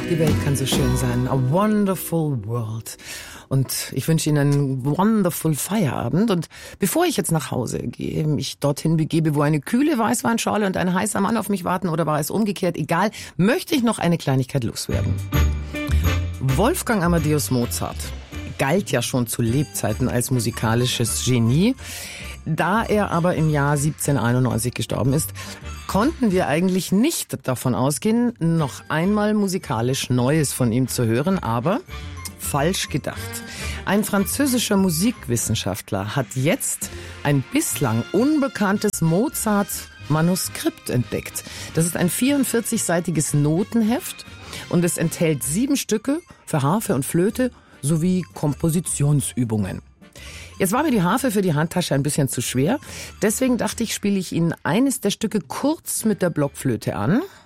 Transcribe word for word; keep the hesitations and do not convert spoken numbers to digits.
Die Welt kann so schön sein. A wonderful world. Und ich wünsche Ihnen einen wonderful Feierabend. Und bevor ich jetzt nach Hause gehe, mich dorthin begebe, wo eine kühle Weißweinschorle und ein heißer Mann auf mich warten, oder war es umgekehrt, egal, möchte ich noch eine Kleinigkeit loswerden. Wolfgang Amadeus Mozart galt ja schon zu Lebzeiten als musikalisches Genie. Da er aber im Jahr siebzehnhunderteinundneunzig gestorben ist, konnten wir eigentlich nicht davon ausgehen, noch einmal musikalisch Neues von ihm zu hören, aber falsch gedacht. Ein französischer Musikwissenschaftler hat jetzt ein bislang unbekanntes Mozart-Manuskript entdeckt. Das ist ein vierundvierzigseitiges Notenheft und es enthält sieben Stücke für Harfe und Flöte sowie Kompositionsübungen. Jetzt war mir die Harfe für die Handtasche ein bisschen zu schwer. Deswegen dachte ich, spiele ich Ihnen eines der Stücke kurz mit der Blockflöte an.